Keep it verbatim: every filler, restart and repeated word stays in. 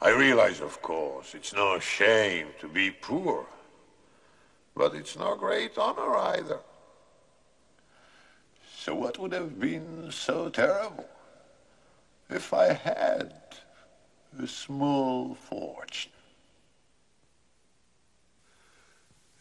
I realize, of course, it's no shame to be poor. But it's no great honor either. So what would have been so terrible if I had a small fortune?